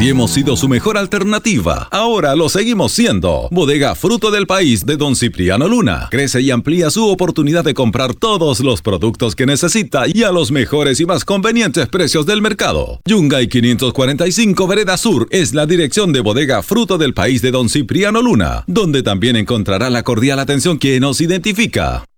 Si hemos sido su mejor alternativa, ahora lo seguimos siendo. Bodega Fruto del País de Don Cipriano Luna. Crece y amplía su oportunidad de comprar todos los productos que necesita y a los mejores y más convenientes precios del mercado. Yungay 545 Vereda Sur es la dirección de Bodega Fruto del País de Don Cipriano Luna, donde también encontrará la cordial atención que nos identifica.